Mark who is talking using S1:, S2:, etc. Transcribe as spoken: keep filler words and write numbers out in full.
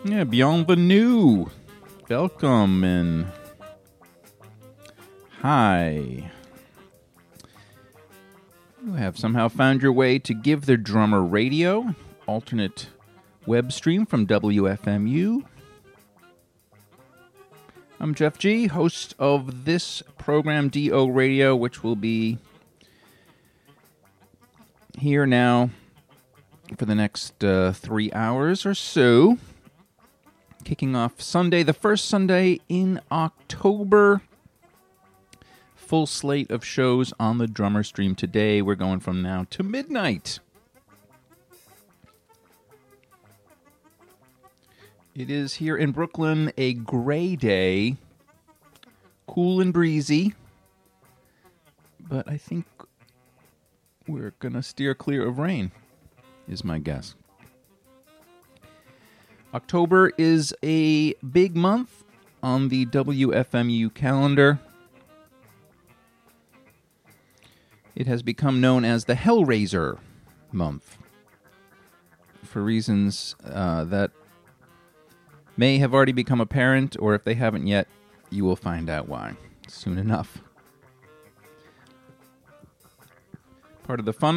S1: Yeah, bienvenue. Welcome and hi. You have somehow found your way to Give the Drummer Radio, alternate web stream from W F M U. I'm Jeff G., host of this program, D O Radio, which will be here now for the next uh, three hours or so. Kicking off Sunday, the first Sunday in October. Full slate of shows on the Drummer Stream today. We're going from now to midnight. It is here in Brooklyn a gray day. Cool and breezy. But I think we're going to steer clear of rain, is my guess. October is a big month on the W F M U calendar. It has become known as the Hellraiser month for reasons uh, that may have already become apparent, or if they haven't yet, you will find out why soon enough. Part of the fun